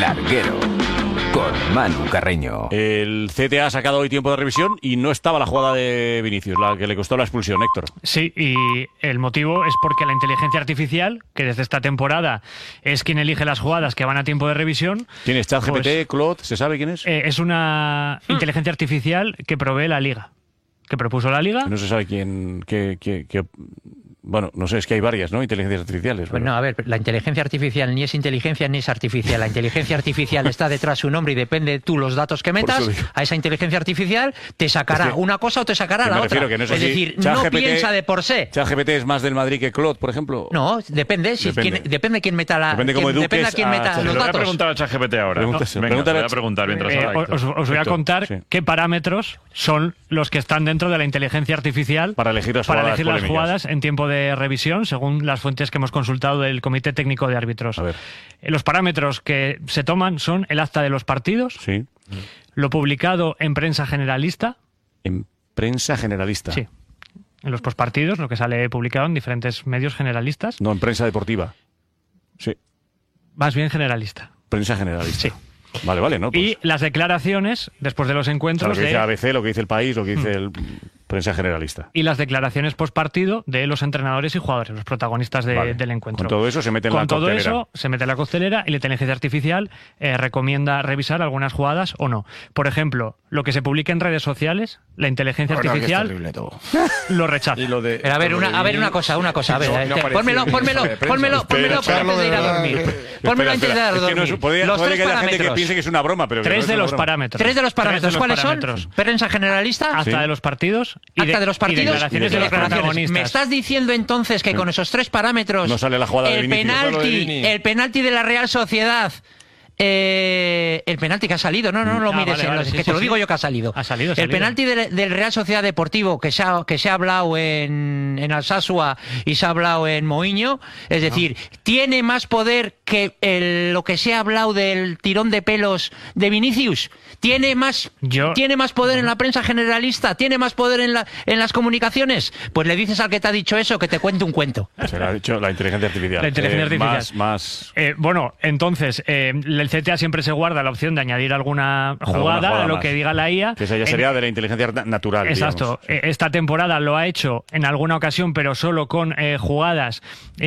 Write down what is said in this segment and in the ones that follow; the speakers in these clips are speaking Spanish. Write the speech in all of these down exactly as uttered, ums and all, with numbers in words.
larguero con Manu Carreño. El C T A ha sacado hoy tiempo de revisión y no estaba la jugada de Vinicius, la que le costó la expulsión, Héctor. Sí, y el motivo es porque la inteligencia artificial, que desde esta temporada es quien elige las jugadas que van a tiempo de revisión... ¿Quién es? ChatGPT, pues, Claude? ¿Se sabe quién es? Eh, es una hmm. inteligencia artificial que provee la Liga. Que propuso la Liga. No se sabe quién... Qué, qué, qué... Bueno, no sé, es que hay varias, ¿no? Inteligencias artificiales. Pues no, a ver, la inteligencia artificial ni es inteligencia ni es artificial. La inteligencia artificial está detrás de su nombre y depende de tú los datos que metas. A esa inteligencia artificial te sacará es que, una cosa o te sacará la otra. Que no es, es decir, no G P T, piensa de por sí. ¿ChatGPT es más del Madrid que Claude, por ejemplo? No, depende. Si depende. Quién, depende quién meta la. Depende cómo quién, depende a quién meta a los datos. Voy a preguntar a ChatGPT ahora. No, Venga, pregúntale, voy a preguntar mientras eh, habla, os, os voy a contar sí. qué parámetros son los que están dentro de la inteligencia artificial para elegir las para jugadas, elegir las jugadas en tiempo de revisión, según las fuentes que hemos consultado del Comité Técnico de Árbitros. A ver. Los parámetros que se toman son el acta de los partidos, sí. lo publicado en prensa generalista. En prensa generalista. Sí. En los postpartidos, lo que sale publicado en diferentes medios generalistas. No, en prensa deportiva. Sí. Más bien generalista. Prensa generalista. Sí. Vale, vale, ¿no? Pues... Y las declaraciones, después de los encuentros... O sea, lo que dice de... A B C, lo que dice El País, lo que dice el... prensa generalista. Y las declaraciones postpartido de los entrenadores y jugadores, los protagonistas de, vale. del encuentro. Con todo eso se mete en Con la todo coctelera. eso se mete en la costelera y la inteligencia artificial eh, recomienda revisar algunas jugadas o no. Por ejemplo, lo que se publica en redes sociales, la inteligencia bueno, artificial lo rechaza. Y lo de, Pero a ver, una, a ver una cosa, una cosa. A ver, no, no pónmelo, pónmelo, pónmelo, pónmelo para antes de ir a dormir. Pónmelo antes de ir a dormir. Los tres parámetros. Gente que piense que es una broma, pero Tres de los parámetros. Tres de los parámetros. ¿Cuáles son? Prensa generalista. Acta de los partidos. Acta de los partidos. Declaraciones de los protagonistas. ¿Me estás diciendo entonces que con esos tres parámetros no sale la jugada el de penalti, el penalti de la Real Sociedad, eh, el penalti que ha salido, no, no, no lo ah, mires, vale, vale, que sí, te sí, lo sí. digo yo que ha salido. Ha salido, ha el salido. penalti del, del Real Sociedad Deportivo que se ha, que se ha hablado en, en Alsasua y se ha hablado en Moiño, es decir, no. tiene más poder que el, lo que se ha hablado del tirón de pelos de Vinicius. Tiene más, yo... tiene más poder en la prensa generalista, tiene más poder en, la, en las comunicaciones. Pues le dices al que te ha dicho eso que te cuente un cuento. Se lo ha dicho la inteligencia artificial. La inteligencia eh, artificial. Más, más... Eh, bueno, entonces, eh, el C T A siempre se guarda la opción de añadir alguna jugada, jugada a lo más. que diga la I A. Que esa ya sería en... de la inteligencia natural. Exacto. Digamos. Esta temporada lo ha hecho en alguna ocasión, pero solo con eh, jugadas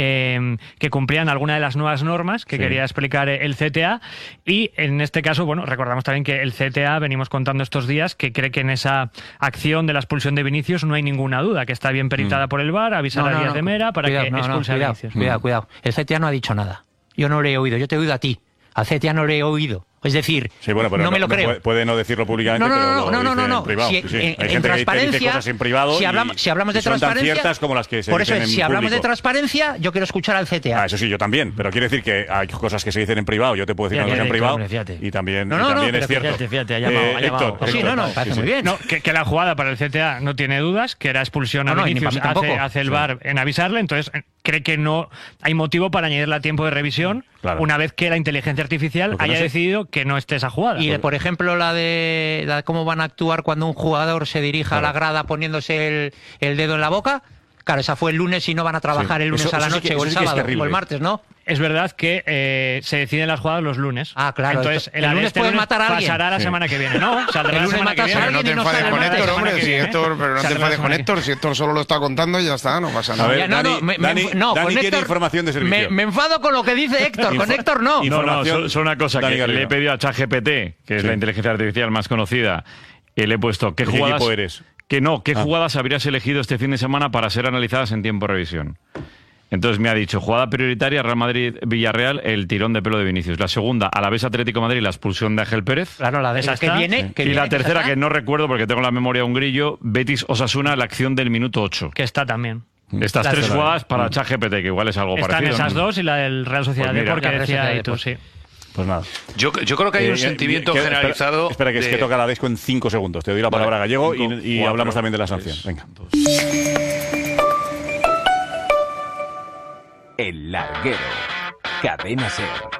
eh, que cumplían alguna de las nuevas normas que sí. quería explicar el C T A. Y en este caso, bueno, recordamos también que el C T A, venimos contando estos días, que cree que en esa acción de la expulsión de Vinicius no hay ninguna duda, que está bien peritada mm. por el V A R, avisar no, no, a Díaz no, de Mera para cuidado, que no, expulse no, a cuidado, Vinicius. Cuidado, cuidado. El C T A no ha dicho nada. Yo no lo he oído, yo te he oído a ti. Al C T A no lo he oído. Es decir, sí, bueno, pero no, no me lo no, creo. Puede, puede no decirlo públicamente, no, no, pero no, lo no, no, dice no, no. en privado. Si, Sí, sí. en, Hay en gente transparencia, que dice cosas en privado si y, hablamos, si hablamos de y son transparencia, tan ciertas como las que se por eso dicen es, en si hablamos público. de transparencia, yo quiero escuchar al C T A. Ah, eso sí, yo también, pero quiere decir que hay cosas que se dicen en privado, yo te puedo decir una cosa en privado hombre, fíjate. y también, no, no, y también no, es cierto. Fíjate, fíjate, ha llamado, eh, ha llamado. Héctor, sí, Héctor, no, no, parece sí, muy bien. No, que, que la jugada para el C T A no tiene dudas, que era expulsión no, a no, Vinicius, ni para mí hace, hace el sí. V A R en avisarle, entonces cree que no hay motivo para añadirle a tiempo de revisión claro. una vez que la inteligencia artificial haya no sé. decidido que no esté esa jugada. Y, por ejemplo, la de, la de cómo van a actuar cuando un jugador se dirija claro. a la grada poniéndose el, el dedo en la boca. Claro, esa fue el lunes y no van a trabajar sí. el lunes eso, a la eso noche sí que, o el sí sábado es o el martes, ¿no? Es verdad que eh, se deciden las jugadas los lunes. Ah, claro. Entonces, el, el lunes este puedes lunes matar a alguien. Pasará la sí. semana que viene. No, saldrá el la lunes semana que matas viene. a alguien no te y no enfades sale con el Héctor, martes. hombre. Si Héctor, pero no te enfades con Héctor. Si Héctor solo lo está contando y ya está, no pasa nada. A ver, no, Dani, no, me, Dani, me, no, Dani con tiene Héctor, información de servicio. Me, me enfado con lo que dice Héctor. Con Héctor no. No, no, solo una cosa. Dani que Garrido. le he pedido a ChatGPT, que es sí. la inteligencia artificial más conocida, y le he puesto qué ¿De qué jugadas... equipo eres? Que no, ¿qué ah. jugadas habrías elegido este fin de semana para ser analizadas en tiempo de revisión? Entonces me ha dicho, jugada prioritaria, Real Madrid-Villarreal, el tirón de pelo de Vinicius. La segunda, Alavés Atlético de Madrid, la expulsión de Ángel Pérez. Claro, la de esa que viene. Sí. Que y viene, la tercera, que, que no recuerdo porque tengo la memoria un grillo, Betis-Osasuna, la acción del minuto ocho. Que está también. Estas la tres tercera. jugadas para ChatGPT, que igual es algo Están parecido. esas ¿no? dos y la del Real Sociedad pues de Deportes que decía de tú, sí. Pues nada. Yo, yo creo que hay eh, un sentimiento que, generalizado. Espera, espera que de... es que toca la Desco en cinco segundos. Te doy la palabra vale, Gallego cinco, y, y cuatro, hablamos también de la sanción. tres, Venga. dos. El larguero. Cadena Ser.